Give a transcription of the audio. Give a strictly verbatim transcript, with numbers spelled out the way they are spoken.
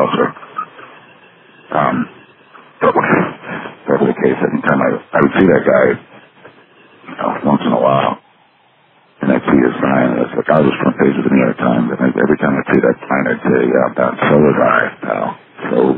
closer. Um, but whatever the case, every time I, I would see that guy, you know, once in a while, and I'd see his sign, and it's like, I was front page of the New York Times, and every time I'd see that sign, I'd say, yeah, that, so was I, pal. So